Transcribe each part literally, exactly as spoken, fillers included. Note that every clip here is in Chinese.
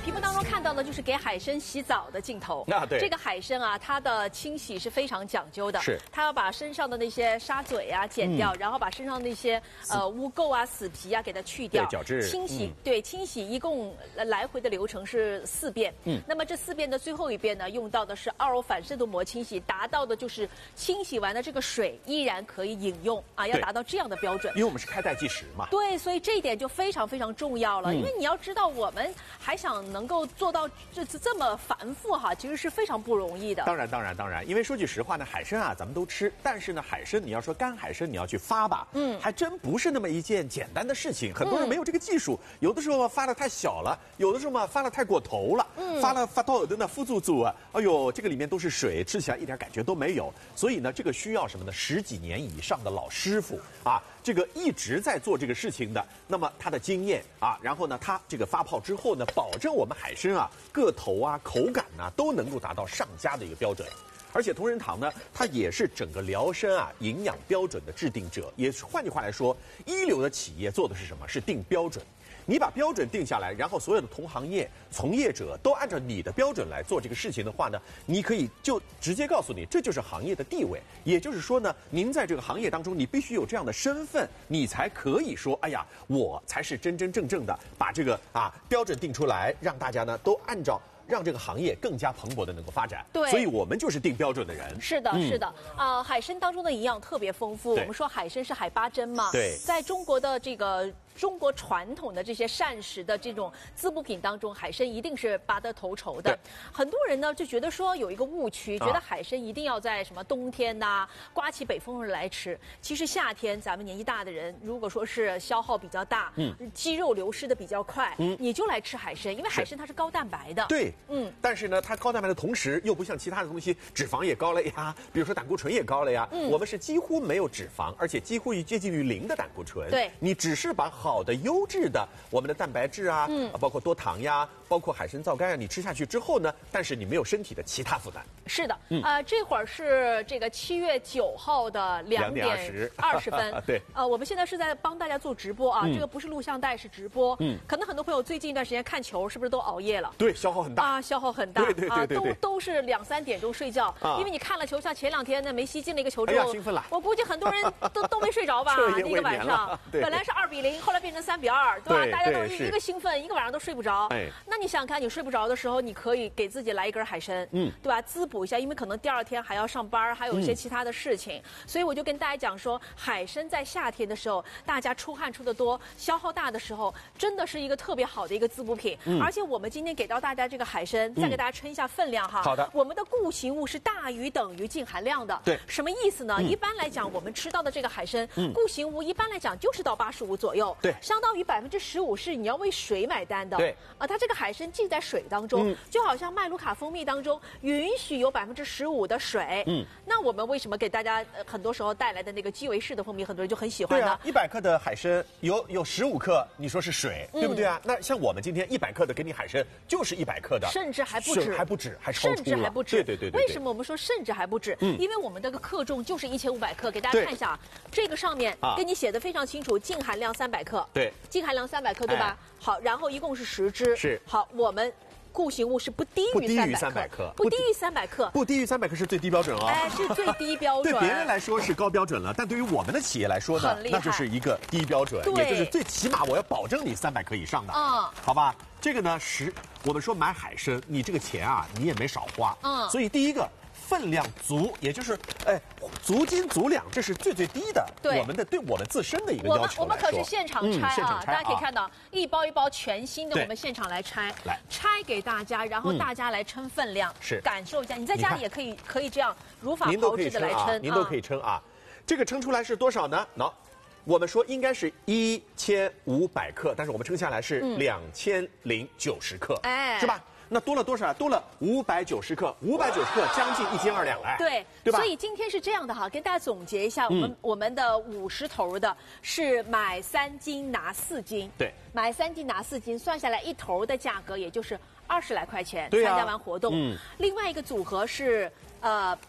屏幕当中看到的就是给海参洗澡的镜头。 啊，对， 这个海参啊，它的清洗是非常讲究的。 是， 它要把身上的那些沙嘴啊剪掉，嗯、然后把身上那些呃污垢啊、死皮啊给它去掉。 对，角质。 清洗、 嗯、 对清洗一共来回的流程是四遍。 嗯。 那么这四遍的最后一遍呢，用到的是二欧反渗透膜清洗，达到的就是清洗完的这个水依然可以饮用啊，要达到这样的标准。 因为我们是开袋计时嘛。 对，所以这一点就非常非常重要了。嗯、因为你要知道，我们还想能够做到这次这么繁复哈，其实是非常不容易的。 当然，当然，当然，因为说句实话呢，海参啊咱们都吃，但是呢，海参你要说干海参你要去发吧，嗯，还真不是那么一件简单的事情。很多人没有这个技术，嗯、有的时候发的太小了，有的时候嘛发的太过头了，嗯，发了发到有的呢副组组啊，哎呦，这个里面都是水，吃起来一点感觉都没有。所以呢，这个需要什么呢？十几年以上的老师傅啊，这个一直在做这个事情的，那么他的经验啊，然后呢，他这个发泡之后呢，保证我们海参啊个头啊、口感呐、啊、都能够达到上佳的一个标准。而且同仁堂呢，它也是整个辽参啊营养标准的制定者，也换句话来说，一流的企业做的是什么？是定标准。你把标准定下来，然后所有的同行业从业者都按照你的标准来做这个事情的话呢，你可以就直接告诉你，这就是行业的地位。也就是说呢，您在这个行业当中，你必须有这样的身份，你才可以说，哎呀，我才是真真正正的把这个啊标准定出来，让大家呢都按照。让这个行业更加蓬勃的能够发展， 对， 所以我们就是定标准的人。 是的，嗯、是的，啊、呃，海参当中的营养特别丰富。我们说海参是海八珍嘛， 对， 在中国的这个中国传统的这些膳食的这种滋补品当中，海参一定是拔得头筹的。很多人呢就觉得说有一个误区，觉得海参一定要在什么冬天呐、啊、刮起北风来吃。其实夏天咱们年纪大的人，如果说是消耗比较大，嗯，肌肉流失的比较快，嗯，你就来吃海参，因为海参它是高蛋白的。 对。嗯，但是呢，它高蛋白的同时，又不像其他的东西，脂肪也高了呀，比如说胆固醇也高了呀。嗯，我们是几乎没有脂肪，而且几乎接近于零的胆固醇。 对， 你只是把好的、优质的我们的蛋白质啊，嗯，包括多糖呀，包括海参皂苷啊，你吃下去之后呢，但是你没有身体的其他负担。 是的，嗯、呃，这会儿是这个七月九号的两点二十分。 对， 呃，我们现在是在帮大家做直播啊，嗯、这个不是录像带，是直播。嗯，可能很多朋友最近一段时间看球，是不是都熬夜了？ 对，消耗很大啊，消耗很大。 对对对对对， 啊、都都是两三点钟睡觉，啊、因为你看了球，像前两天那梅西进了一个球之后， 哎、兴奋了。 我估计很多人都都没睡着吧？那个晚上，本来是二比零，后来变成三比二，对吧？对大家都一个兴奋，一个晚上都睡不着。哎，那你想想看，你睡不着的时候，你可以给自己来一根海参，嗯，对吧？滋补一下，因为可能第二天还要上班，还有一些其他的事情，嗯、所以我就跟大家讲说，海参在夏天的时候，大家出汗出得多，消耗大的时候，真的是一个特别好的一个滋补品。嗯、而且我们今天给到大家这个海参，再给大家称一下分量哈。 好的。 我们的固形物是大于等于净含量的。 对。 什么意思呢？嗯、一般来讲，我们吃到的这个海参，嗯、固形物一般来讲就是到八十五左右。 对。 相当于百分之十五是你要为水买单的。 对。 啊，它这个海参浸在水当中，嗯、就好像麦卢卡蜂蜜当中允许有百分之十五的水。嗯。那我们为什么给大家、呃、很多时候带来的那个基维氏的蜂蜜，很多人就很喜欢呢？ 对啊，一百克的海参有有十五克，你说是水，嗯、对不对啊？那像我们今天一百克的给你海参，就是一百克的， 甚至还不止， 还不止，还超出了， 甚至还不止。 对对对对。 为什么我们说甚至还不止？嗯，因为我们这个克重就是一千五百克，给大家看一下啊，这个上面给你写的非常清楚，净含量三百克。 对， 净含量三百克，对吧？哎、好，然后一共是十支。 是。 好，我们固形物是不低于三百克，不低于三百克， 不低于三百克是最低标准哦。 哎，是最低标准。 对别人来说是高标准了，但对于我们的企业来说呢，那就是一个低标准，也就是最起码我要保证你三百克以上的。嗯，好吧。这个呢，十我们说买海参，你这个钱啊，你也没少花。嗯，所以第一个分量足，也就是哎足斤足两，这是最最低的。对，我们的对我们自身的一个要求。 我们我们可是现场拆啊， 嗯、现场拆大家可以看到、啊、一包一包全新的，我们现场来拆， 来拆给大家，然后大家来称分量，嗯、是感受一下。你在家里也可以可以这样如法炮制的来称， 您都可以称啊。这个称出来是多少呢？喏。我们说应该是一千五百克，但是我们称下来是两千零九十克，哎、嗯，是吧？那多了多少？多了五百九十克，五百九十克将近一斤二两来， 对， 对吧？ 所以今天是这样的哈，跟大家总结一下，我们、嗯、我们的五十头的是买三斤拿四斤， 对， 买三斤拿四斤，算下来一头的价格也就是二十来块钱， 对啊、 参加完活动。嗯，另外一个组合是呃。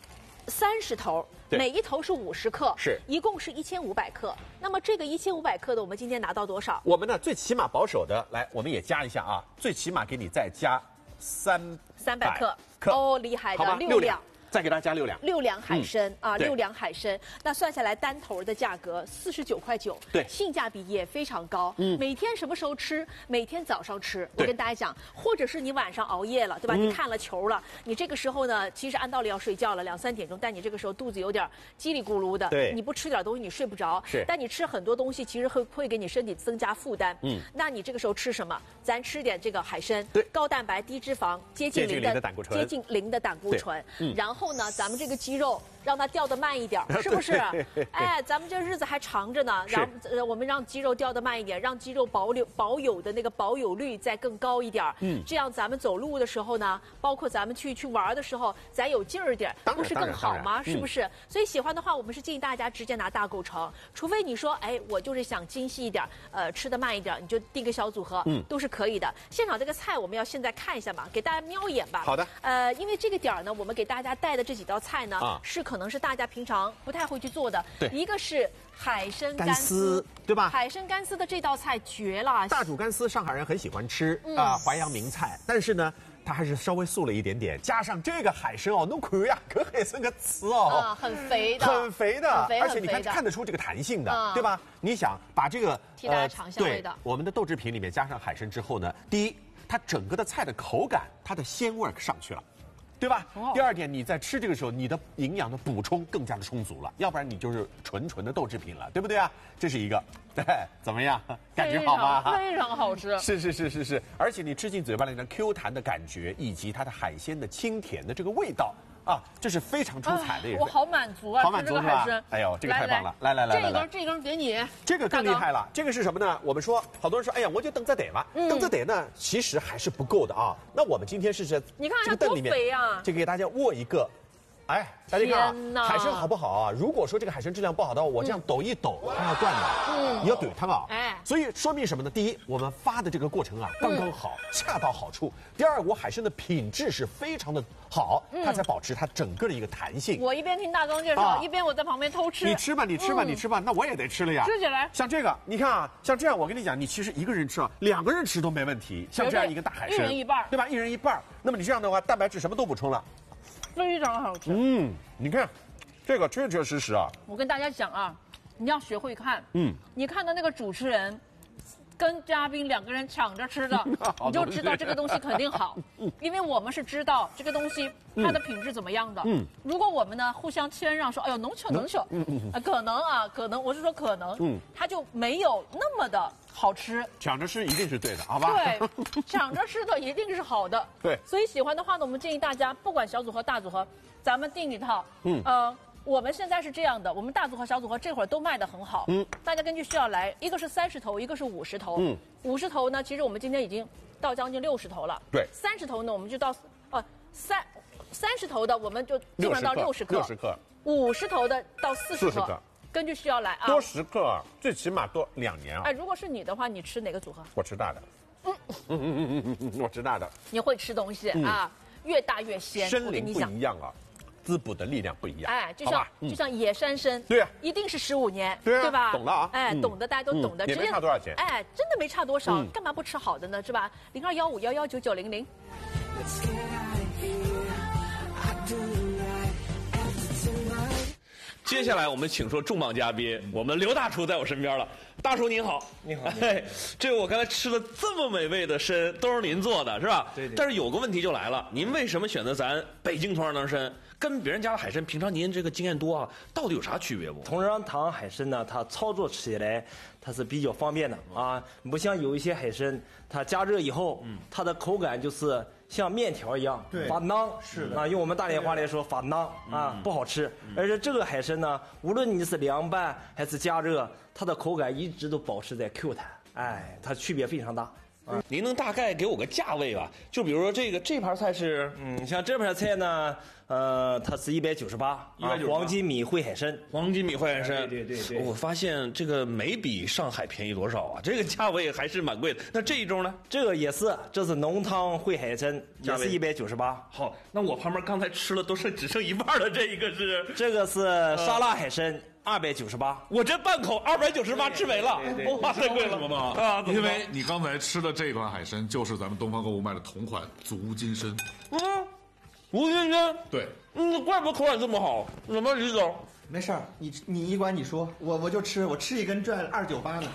三十头，每一头是五十克， 是， 一共是一千五百克。那么这个一千五百克的，我们今天拿到多少？ 我们呢最起码保守的，来，我们也加一下啊，最起码给你再加三三百克。 克哦，厉害的， 六两。再给大家加六两， 六两海参、嗯、啊，六两海参，那算下来单头的价格四十九块九， 对， 性价比也非常高。嗯，每天什么时候吃？每天早上吃。我跟大家讲，或者是你晚上熬夜了，对吧？嗯、你看了球了，你这个时候呢，其实按道理要睡觉了，两三点钟，但你这个时候肚子有点叽里咕噜的， 对， 你不吃点东西你睡不着。 是， 但你吃很多东西，其实会会给你身体增加负担。嗯，那你这个时候吃什么？咱吃点这个海参， 对， 高蛋白、低脂肪，接近零的胆固醇， 接近零的胆固醇。嗯，然后呢，咱们这个。肌肉让它掉得慢一点，是不是？哎，咱们这日子还长着呢，然后呃，我们让肌肉掉得慢一点，让肌肉保留保有的那个保有率再更高一点。嗯，这样咱们走路的时候呢，包括咱们去去玩的时候，咱有劲儿点，不是更好吗？是不是？嗯、所以喜欢的话，我们是建议大家直接拿大构成，除非你说，哎，我就是想精细一点，呃，吃得慢一点，你就定个小组合，嗯，都是可以的。现场这个菜我们要现在看一下嘛，给大家瞄一眼吧。 好的。 呃，因为这个点儿呢，我们给大家带的这几道菜呢。啊，是可能是大家平常不太会去做的。 对， 一个是海参干丝，对吧？ 海参干丝的这道菜绝了， 大煮干丝上海人很喜欢吃啊，淮扬名菜。但是呢，它还是稍微素了一点点，加上这个海参哦，侬看呀，可海参个刺哦， 啊，很肥的， 很肥的，而且你看看得出这个弹性的，对吧？你想把这个替大家尝一下味道， 我们的豆制品里面加上海参之后呢，第一，它整个的菜的口感，它的鲜味上去了。对吧？哦、第二点，你在吃这个时候，你的营养的补充更加的充足了，要不然你就是纯纯的豆制品了，对不对啊？这是一个，对，怎么样？感觉好吗？ 非常好吃。 是是是是是，而且你吃进嘴巴里的 Q 弹的感觉，以及它的海鲜的清甜的这个味道。啊，这是非常出彩的，也是。 我好满足啊！ 好满足是吧？哎呦，这个太棒了！来来来， 这根这根给你。 这个更厉害了，这个是什么呢？我们说，好多人说，哎呀，我就等着得嘛，等着得呢，其实还是不够的啊。那我们今天是在你看这个灯里面， 多肥啊！ 就给大家握一个。哎，大家看啊，海参好不好啊？如果说这个海参质量不好的话，我这样抖一抖，它要断的。嗯，你要怼它啊。哎，所以说明什么呢？第一，我们发的这个过程啊，刚刚好，恰到好处。第二，我海参的品质是非常的好，它才保持它整个的一个弹性。 我一边听大刚介绍，一边我在旁边偷吃。 你吃吧，你吃吧，你吃吧，那我也得吃了呀。 吃起来， 像这个，你看啊，像这样，我跟你讲，你其实一个人吃啊，两个人吃都没问题。像这样一个大海参， 一人一半， 对吧？一人一半。那么你这样的话，蛋白质什么都补充了。 非常好吃。 嗯，你看，这个确确实实啊。 我跟大家讲啊，你要学会看。嗯，你看到那个主持人跟嘉宾两个人抢着吃的，你就知道这个东西肯定好。因为我们是知道这个东西它的品质怎么样的。嗯，如果我们呢互相谦让说，哎呦能吃能吃，嗯嗯，啊可能啊可能，我是说可能，嗯，它就没有那么的好吃。 抢着吃一定是对的，好吧？ 对，抢着吃的一定是好的。 对， 所以喜欢的话呢，我们建议大家不管小组合大组合，咱们订一套。嗯，呃，我们现在是这样的，我们大组合小组合这会儿都卖得很好。嗯，大家根据需要来，一个是三十头，一个是五十头。嗯，五十头呢，其实我们今天已经到将近六十头了。 对， 三十头呢，我们就到呃三三十头的我们就基本上到六十克， 六十克， 五十头的到四十克。根据需要来啊， 多十克，最起码多两年啊！ 哎，如果是你的话，你吃哪个组合？ 我吃大的。嗯嗯嗯嗯嗯嗯，我吃大的。 你会吃东西、嗯、啊，越大越鲜。 参灵不一样啊，滋补的力量不一样。 哎，就像、嗯、就像野山参， 对啊， 一定是十五年， 对啊， 对吧？ 懂了啊， 哎， 嗯、 懂的大家都懂的， 嗯、也没差多少钱。 哎，真的没差多少， 嗯、 干嘛不吃好的呢？是吧？零二幺五幺幺九九零零。 接下来我们请出重磅嘉宾，我们刘大厨在我身边了。大厨您好， 你好。 哎，这个我刚才吃了这么美味的参，都是您做的，是吧？ 对对。 但是有个问题就来了，您为什么选择咱北京同仁堂参，跟别人家的海参，平常您这个经验多啊，到底有啥区别不？ 同仁堂海参呢，它操作起来它是比较方便的啊，不像有一些海参，它加热以后，嗯，它的口感就是像面条一样， 对， 发囊， 是的啊，用我们大连话来说发囊啊， 嗯、 不好吃。嗯、而且这个海参呢，无论你是凉拌还是加热，它的口感一直都保持在 Q 弹，哎，它区别非常大。 啊，您能大概给我个价位吧？就比如说这个这盘菜是， 嗯，像这盘菜呢，呃，它是一百九十八，黄金米烩海参， 黄金米烩海参， 对对对对。 我发现这个没比上海便宜多少啊，这个价位还是蛮贵的。那这一盅呢？ 这个也是，这是浓汤烩海参，也是一百九十八。 好，那我旁边刚才吃了都剩只剩一半的这一个是？ 这个是沙拉海参。二百九十八， 我这半口二百九十八吃没了，哇，太贵了吗？啊，因为你刚才吃的这款海参就是咱们东方购物卖的同款足金参。 嗯，足金参， 对， 嗯，怪不得口感这么好。怎么李总？ 没事儿，你你一管你说，我我就吃，我吃一根赚二九八呢。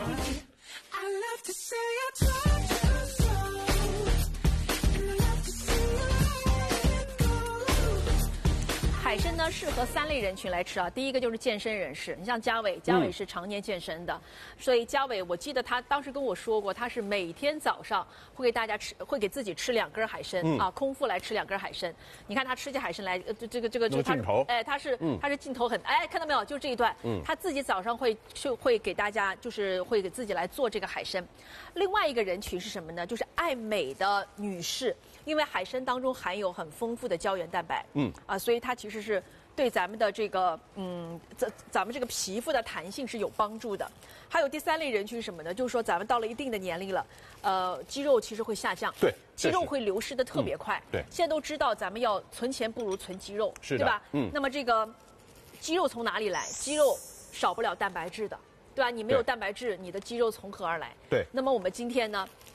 海参呢适合三类人群来吃啊，第一个就是健身人士，你像嘉伟，嘉伟是常年健身的，嗯、所以嘉伟我记得他当时跟我说过，他是每天早上会给大家吃，会给自己吃两根海参、嗯、啊，空腹来吃两根海参。你看他吃起海参来，呃，这个这个就他哎，他是、嗯、他是镜头很哎，看到没有？就这一段，嗯、他自己早上会就会给大家就是会给自己来做这个海参。另外一个人群是什么呢？就是爱美的女士。因为海参当中含有很丰富的胶原蛋白，嗯啊，所以它其实是对咱们的这个嗯，咱咱们这个皮肤的弹性是有帮助的。还有第三类人群是什么呢？就是说咱们到了一定的年龄了，呃，肌肉其实会下降， 对， 肌肉会流失的特别快。 嗯、对， 现在都知道咱们要存钱不如存肌肉， 是对吧？ 嗯， 那么这个肌肉从哪里来？肌肉少不了蛋白质的，对吧？你没有蛋白质，你的肌肉从何而来？ 对。 那么我们今天呢？